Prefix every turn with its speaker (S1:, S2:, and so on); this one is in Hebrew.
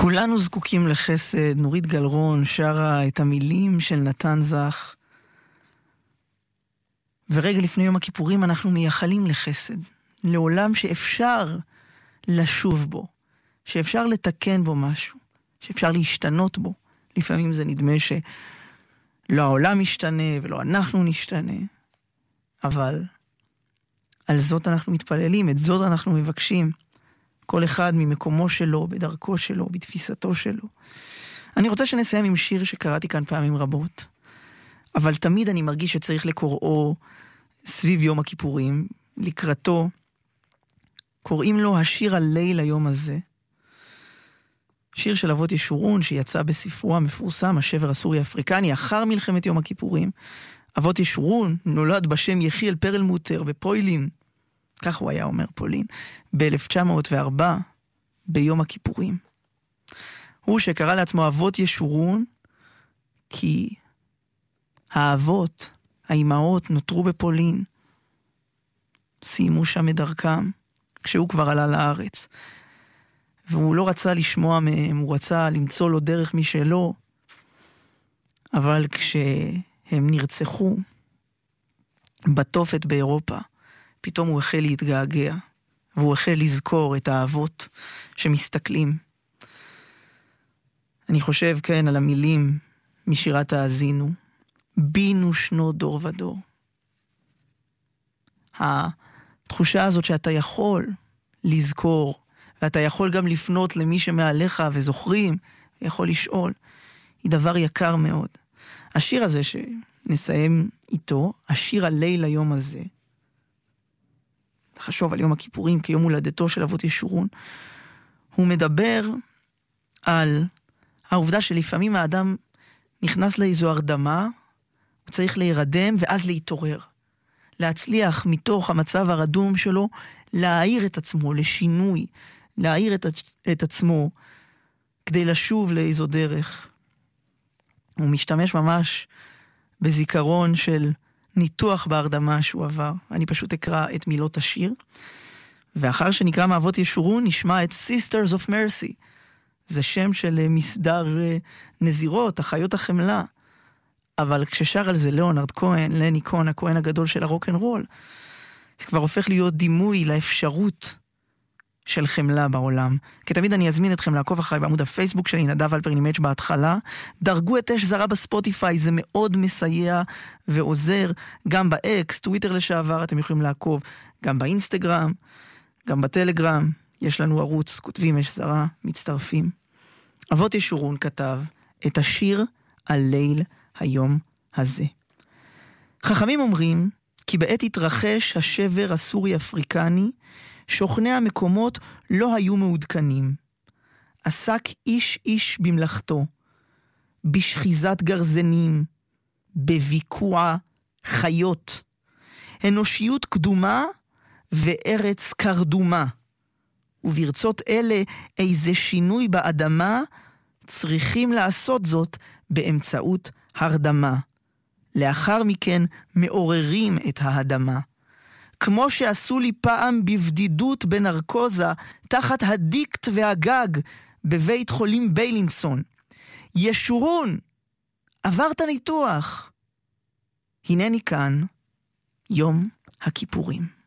S1: כולנו זקוקים לחסד. נורית גלרון שרה את המילים של נתן זך. ורגע לפני יום הכיפורים אנחנו מייחלים לחסד. לעולם שאפשר לשוב בו. שאפשר לתקן בו משהו. שאפשר להשתנות בו. לפעמים זה נדמה שלא העולם משתנה ולא אנחנו נשתנה. אבל על זאת אנחנו מתפללים, את זאת אנחנו מבקשים. כל אחד ממקומו שלו, בדרכו שלו, בתפיסתו שלו. אני רוצה שנסיים עם שיר שקראתי כאן פעמים רבות, אבל תמיד אני מרגיש שצריך לקוראו סביב יום הכיפורים, לקראתו. קוראים לו השיר הליל היום הזה. שיר של אבות ישורון שיצא בספרו המפורסם, השבר הסורי-אפריקני, אחר מלחמת יום הכיפורים. אבות ישורון נולד בשם יחיאל פרלמוטר בפוילין, כך הוא היה אומר פולין, ב-1904, ביום הכיפורים. הוא שקרא לעצמו אבות ישורון, כי האבות, האימהות נותרו בפולין, סיימו שם את דרכם, כשהוא כבר עלה לארץ. והוא לא רצה לשמוע מהם, הוא רצה למצוא לו דרך משלו, אבל כשהם נרצחו בתופת באירופה, פתאום הוא החל להתגעגע, והוא החל לזכור את האבות שמסתכלים. אני חושב כן על המילים משירת האזינו, בינו שנות דור ודור. התחושה הזאת שאתה יכול לזכור, ואתה יכול גם לפנות למי שמעליך וזוכרים, יכול לשאול, היא דבר יקר מאוד. השיר הזה שנסיים איתו, השיר הליל היום הזה, חשוב על יום הכיפורים כיום הולדתו של אבות ישורון, הוא מדבר על העובדה שלפעמים האדם נכנס לאיזו הרדמה, הוא צריך להירדם ואז להתעורר. להצליח מתוך המצב הרדום שלו, להעיר את עצמו לשינוי, להעיר את עצמו כדי לשוב לאיזו דרך. הוא משתמש ממש בזיכרון של ניתוח בהרדמה שהוא עבר. אני פשוט אקרא את מילות השיר, ואחר שנקרא מאבות ישורון נשמע את Sisters of Mercy. זה שם של מסדר נזירות, החיות החמלה. אבל כששר על זה ליאונרד כהן, לני כהן, הכהן הגדול של הרוק'נ'רול, זה כבר הופך להיות דימוי לאפשרות של חמלה בעולם. כי תמיד אני אזמין אתכם לעקוב אחרי בעמוד הפייסבוק שלי, נדב אלפרין עם H בהתחלה. דרגו את אש זרה בספוטיפיי, זה מאוד מסייע ועוזר. גם באקס, טוויטר לשעבר, אתם יכולים לעקוב. גם באינסטגרם, גם בטלגרם. יש לנו ערוץ, כותבים אש זרה, מצטרפים. אבות ישורון כתב את השיר על ליל היום הזה. חכמים אומרים כי בעת התרחש השבר הסורי-אפריקני, שוכני המקומות לא היו מעודכנים. עסק איש איש במלאכתו, בשחיזת גרזנים, בביקוע חיות. אנושיות קדומה וארץ קרדומה. וברצות אלה איזה שינוי באדמה, צריכים לעשות זאת באמצעות הרדמה. לאחר מכן מעוררים את האדמה. כמו שעשו לי פעם בבדידות בנרקוזה, תחת הדיקט והגג, בבית חולים ביילינסון. ישורון, עברת ניתוח. הנני כאן, יום הכיפורים.